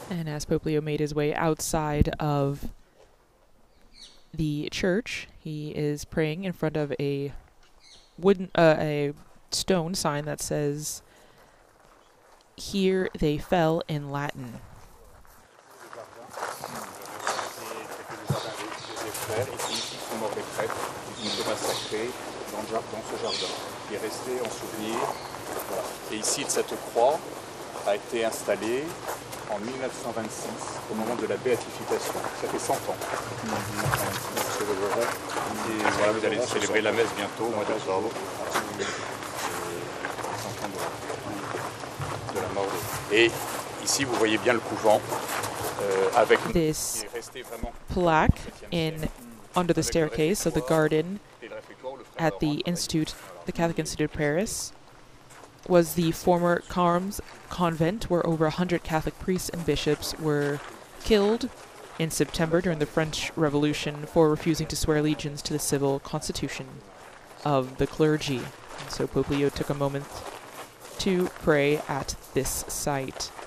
And as Pope Leo made his way outside of the church, he is praying in front of a a stone sign that says, "Here they fell," in Latin. Qui est resté en souvenir. Voilà. Et ici, cette croix a été installée en 1926, au moment de la béatification. Ça fait 100 ans. Et voilà, vous allez célébrer la messe bientôt, au mois d'octobre. 100 ans de la mort. Et ici, vous voyez bien le couvent avec this plaque under the staircase of the garden at the Institute, the Catholic Institute of Paris, was the former Carmes convent where over 100 Catholic priests and bishops were killed in September during the French Revolution for refusing to swear allegiance to the civil constitution of the clergy. And so Pope Leo took a moment to pray at this site.